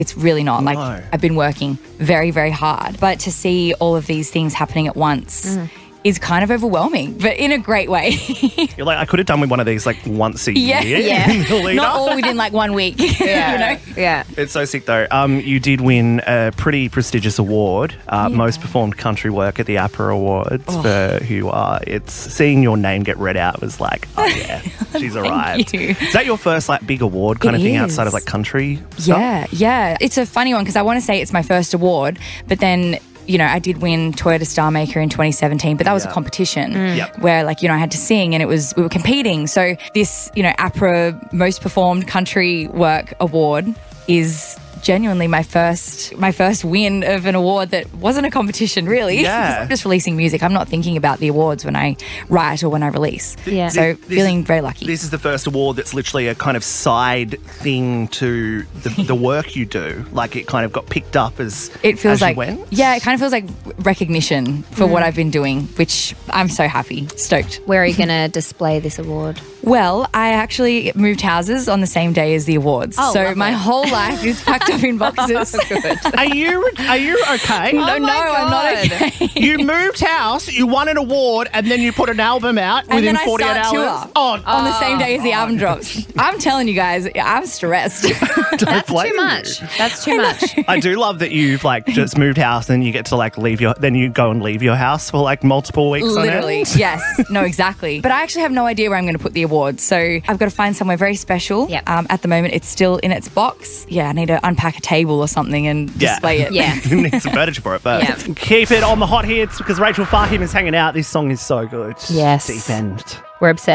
It's really not. No. Like, I've been working very, very hard. But to see all of these things happening at once is kind of overwhelming, but in a great way. You're like, I could have done with one of these like once a year. Yeah. The lead Not up. all within like 1 week. You know? Yeah. It's so sick though. You did win a pretty prestigious award, most performed country work at the APRA Awards for who you are. It's seeing your name get read out was like, oh yeah, she's arrived. you. Is that your first like big award kind It of thing is. outside of like country stuff? Yeah. It's a funny one because I want to say it's my first award, but then, you know, I did win Toyota Star Maker in 2017, but that was a competition where, like, you know, I had to sing and we were competing. So this, you know, APRA Most Performed Country Work Award is genuinely my first win of an award that wasn't a competition, really. Yeah. I'm just releasing music. I'm not thinking about the awards when I write or when I release. Yeah. So feeling very lucky. This is the first award that's literally a kind of side thing to the work you do. Like it kind of got picked up as It feels as you like, went. yeah, it kind of feels like recognition for what I've been doing, which I'm so happy, stoked. Where are you going to display this award? Well, I actually moved houses on the same day as the awards. Oh, so lovely. my whole life is packed up in boxes. Are you okay? No, I'm not okay. You moved house, you won an award, and then you put an album out And within then I 48 start hours. tour Oh, on the same day as the album drops. I'm telling you guys, I'm stressed. That's blame too you. much. That's too much. I do love that you've like just moved house and you get to like then you go and leave your house for like multiple weeks Literally, on end. yes. No, exactly. But I actually have no idea where I'm going to put the awards. So I've got to find somewhere very special. Yep. At the moment, it's still in its box. Yeah, I need to unpack a table or something and display it. Yeah. You need some furniture for it, but Yeah. keep it on the hot hits because Rachel Fahim is hanging out. This song is so good. Yes. Deep End. We're obsessed.